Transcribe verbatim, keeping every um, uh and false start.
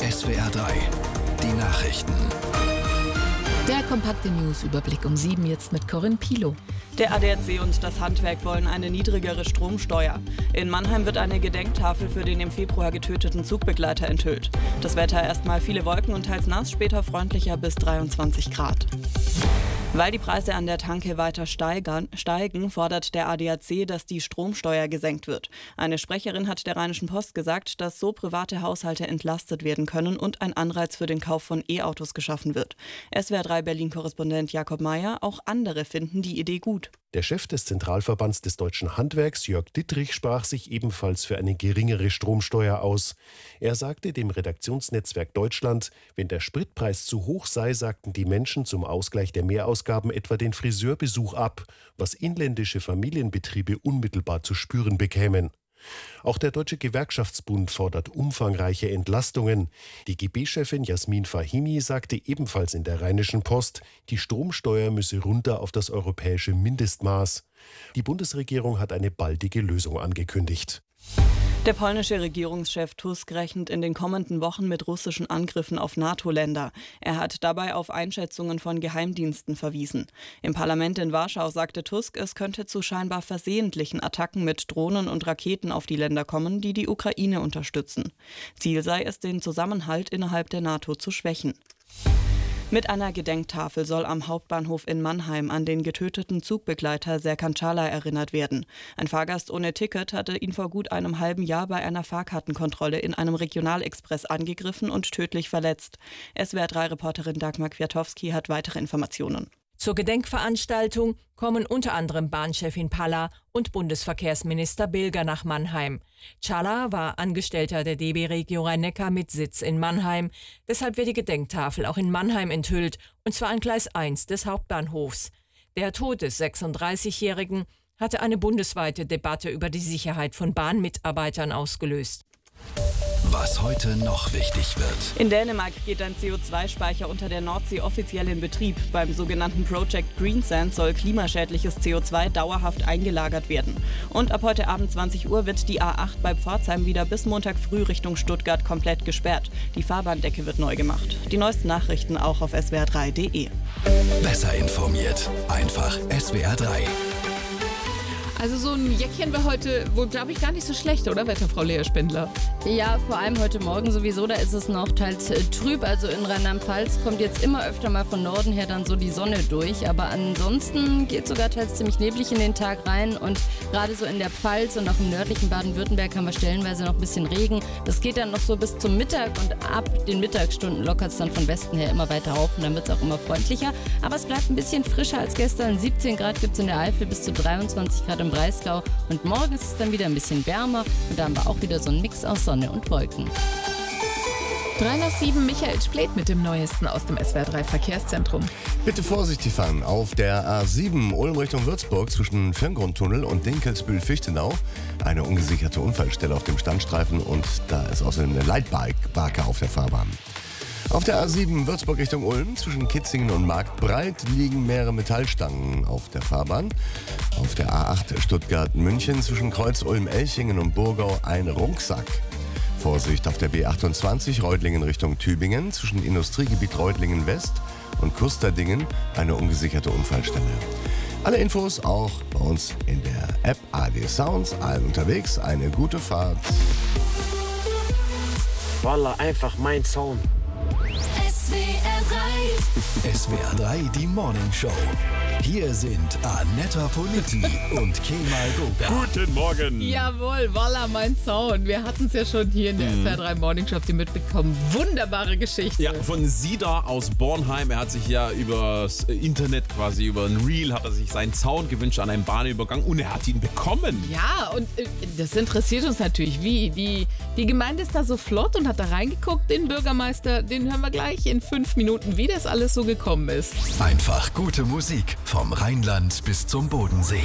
S W R drei, die Nachrichten. Der kompakte News-Überblick um sieben jetzt mit Corinne Pilow. Der A D A C und das Handwerk wollen eine niedrigere Stromsteuer. In Mannheim wird eine Gedenktafel für den im Februar getöteten Zugbegleiter enthüllt. Das Wetter erstmal viele Wolken und teils nass, später freundlicher bis dreiundzwanzig Grad. Weil die Preise an der Tanke weiter steigern, steigen, fordert der A D A C, dass die Stromsteuer gesenkt wird. Eine Sprecherin hat der Rheinischen Post gesagt, dass so private Haushalte entlastet werden können und ein Anreiz für den Kauf von E-Autos geschaffen wird. S W R drei Berlin-Korrespondent Jakob Meyer, auch andere finden die Idee gut. Der Chef des Zentralverbands des deutschen Handwerks, Jörg Dittrich, sprach sich ebenfalls für eine geringere Stromsteuer aus. Er sagte dem Redaktionsnetzwerk Deutschland, wenn der Spritpreis zu hoch sei, sagten die Menschen zum Ausgleich der Mehrausgaben etwa den Friseurbesuch ab, was inländische Familienbetriebe unmittelbar zu spüren bekämen. Auch der Deutsche Gewerkschaftsbund fordert umfangreiche Entlastungen. Die G B-Chefin Jasmin Fahimi sagte ebenfalls in der Rheinischen Post, die Stromsteuer müsse runter auf das europäische Mindestmaß. Die Bundesregierung hat eine baldige Lösung angekündigt. Der polnische Regierungschef Tusk rechnet in den kommenden Wochen mit russischen Angriffen auf NATO-Länder. Er hat dabei auf Einschätzungen von Geheimdiensten verwiesen. Im Parlament in Warschau sagte Tusk, es könnte zu scheinbar versehentlichen Attacken mit Drohnen und Raketen auf die Länder kommen, die die Ukraine unterstützen. Ziel sei es, den Zusammenhalt innerhalb der NATO zu schwächen. Mit einer Gedenktafel soll am Hauptbahnhof in Mannheim an den getöteten Zugbegleiter Serkan Çağlar erinnert werden. Ein Fahrgast ohne Ticket hatte ihn vor gut einem halben Jahr bei einer Fahrkartenkontrolle in einem Regionalexpress angegriffen und tödlich verletzt. S W R drei Reporterin Dagmar Kwiatkowski hat weitere Informationen. Zur Gedenkveranstaltung kommen unter anderem Bahnchefin Palla und Bundesverkehrsminister Bilger nach Mannheim. Çağlar war Angestellter der D B Regio Rhein-Neckar mit Sitz in Mannheim. Deshalb wird die Gedenktafel auch in Mannheim enthüllt, und zwar an Gleis eins des Hauptbahnhofs. Der Tod des sechsunddreißigjährigen hatte eine bundesweite Debatte über die Sicherheit von Bahnmitarbeitern ausgelöst. Was heute noch wichtig wird. In Dänemark geht ein C O zwei Speicher unter der Nordsee offiziell in Betrieb. Beim sogenannten Project Greensand soll klimaschädliches C O zwei dauerhaft eingelagert werden. Und ab heute Abend zwanzig Uhr wird die A acht bei Pforzheim wieder bis Montag früh Richtung Stuttgart komplett gesperrt. Die Fahrbahndecke wird neu gemacht. Die neuesten Nachrichten auch auf S W R drei Punkt de. Besser informiert. Einfach S W R drei. Also so ein Jäckchen wäre heute wohl, glaube ich, gar nicht so schlecht, oder, Wetterfrau Lea Spindler? Ja, vor allem heute Morgen sowieso, da ist es noch teils äh, trüb. Also in Rheinland-Pfalz kommt jetzt immer öfter mal von Norden her dann so die Sonne durch. Aber ansonsten geht sogar teils ziemlich neblig in den Tag rein. Und gerade so in der Pfalz und auch im nördlichen Baden-Württemberg haben wir stellenweise noch ein bisschen Regen. Das geht dann noch so bis zum Mittag und ab den Mittagsstunden lockert es dann von Westen her immer weiter auf und dann wird es auch immer freundlicher. Aber es bleibt ein bisschen frischer als gestern. siebzehn Grad gibt es in der Eifel, bis zu dreiundzwanzig Grad im Breisgau. Und morgen ist es dann wieder ein bisschen wärmer und da haben wir auch wieder so einen Mix aus Sonne und Wolken. drei nach sieben, Michael Splet mit dem Neuesten aus dem S W R drei Verkehrszentrum. Bitte vorsichtig fahren. Auf der A sieben Ulm Richtung Würzburg zwischen Firngrundtunnel und Dinkelsbühl-Fichtenau eine ungesicherte Unfallstelle auf dem Standstreifen und da ist außerdem eine Leitbarke auf der Fahrbahn. Auf der A sieben Würzburg Richtung Ulm zwischen Kitzingen und Marktbreit liegen mehrere Metallstangen auf der Fahrbahn. Auf der A acht Stuttgart-München zwischen Kreuz Ulm-Elchingen und Burgau ein Rucksack. Vorsicht auf der B achtundzwanzig Reutlingen Richtung Tübingen zwischen Industriegebiet Reutlingen West und Kusterdingen eine ungesicherte Unfallstelle. Alle Infos auch bei uns in der App A R D Sounds. Allen unterwegs eine gute Fahrt. Voila, einfach mein Sound. S W R drei. S W R drei, die Morning Show. Hier sind Annetta Politi und Kemal Goga. Guten Morgen. Jawohl, voila, mein Sound. Wir hatten es ja schon hier in der Mhm. S W R drei Morning Show, die mitbekommen. Wunderbare Geschichte. Ja, von Sida aus Bornheim. Er hat sich ja übers Internet quasi, über ein Reel, hat er sich seinen Sound gewünscht an einem Bahnübergang und er hat ihn bekommen. Ja, und äh, das interessiert uns natürlich. Wie? Die, die Gemeinde ist da so flott und hat da reingeguckt. Den Bürgermeister, den hören wir gleich in fünf Minuten, wie das alles so gekommen ist. Einfach gute Musik vom Rheinland bis zum Bodensee.